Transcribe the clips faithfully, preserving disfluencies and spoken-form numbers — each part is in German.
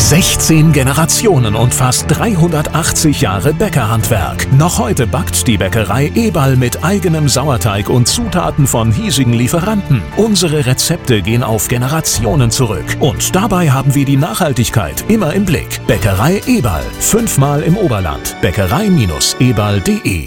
sechzehn Generationen und fast dreihundertachtzig Jahre Bäckerhandwerk. Noch heute backt die Bäckerei Eberl mit eigenem Sauerteig und Zutaten von hiesigen Lieferanten. Unsere Rezepte gehen auf Generationen zurück. Und dabei haben wir die Nachhaltigkeit immer im Blick. Bäckerei Eberl. Fünfmal im Oberland. Bäckerei Eberl punkt de.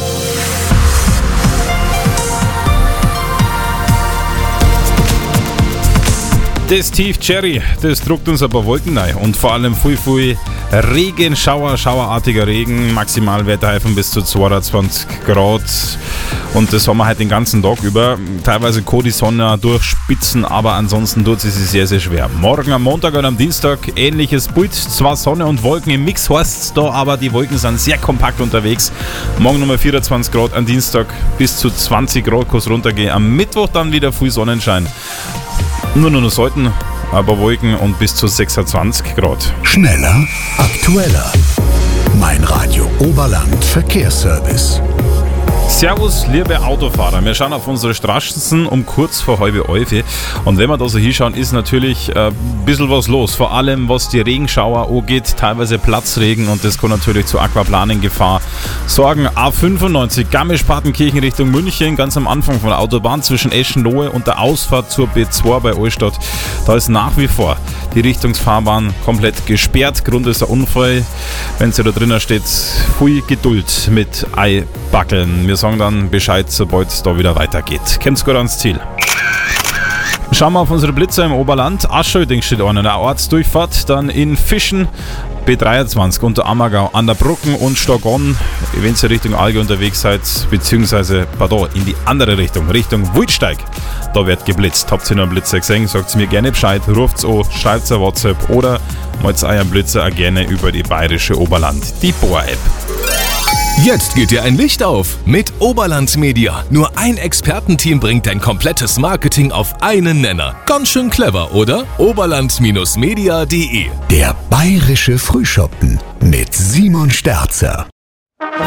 Das Tief Cherry, das druckt uns ein paar Wolken rein und vor allem viel, viel Regen, Schauer, schauerartiger Regen, Maximalwerte von bis zu zweiundzwanzig Grad und das haben wir halt den ganzen Tag über. Teilweise kann die Sonne durchspitzen, aber ansonsten tut sie sich sehr, sehr schwer. Morgen am Montag und am Dienstag ähnliches Bild, zwar Sonne und Wolken im Mix, heißt da, aber die Wolken sind sehr kompakt unterwegs. Morgen nochmal vierundzwanzig Grad, am Dienstag bis zu zwanzig Grad kann es runtergehen, am Mittwoch dann wieder viel Sonnenschein. Nur noch sollten, aber Wolken und bis zu sechsundzwanzig Grad. Schneller, aktueller. Mein Radio Oberland Verkehrsservice. Servus, liebe Autofahrer. Wir schauen auf unsere Straßen um kurz vor halbe elf. Und wenn wir da so hinschauen, ist natürlich ein bisschen was los. Vor allem, was die Regenschauer angeht, teilweise Platzregen und das kann natürlich zu Aquaplanengefahr sorgen. A fünfundneunzig, Garmisch-Partenkirchen Richtung München, ganz am Anfang von der Autobahn zwischen Eschenlohe und der Ausfahrt zur B zwei bei Allstadt. Da ist nach wie vor die Richtungsfahrbahn komplett gesperrt. Grund ist ein Unfall. Wenn sie da drinnen steht, viel Geduld mit Eibackeln. Wir sagen dann Bescheid, sobald es da wieder weitergeht. Kommt's gut ans Ziel. Schauen wir auf unsere Blitzer im Oberland. Aschöding steht an einer Ortsdurchfahrt, dann in Fischen B dreiundzwanzig unter Ammergau an der Brücken und Stockonn, wenn ihr Richtung Allgäu unterwegs seid, beziehungsweise pardon, in die andere Richtung, Richtung Wildsteig, da wird geblitzt. Habt ihr noch einen Blitzer gesehen, sagt mir gerne Bescheid, ruft's an, schreibt's ein WhatsApp oder malt's euren Blitzer auch gerne über die bayerische Oberland, die Boa-App. Jetzt geht dir ein Licht auf mit Oberland Media. Nur ein Expertenteam bringt dein komplettes Marketing auf einen Nenner. Ganz schön clever, oder? Oberland Media punkt de. Der bayerische Frühschoppen mit Simon Sterzer.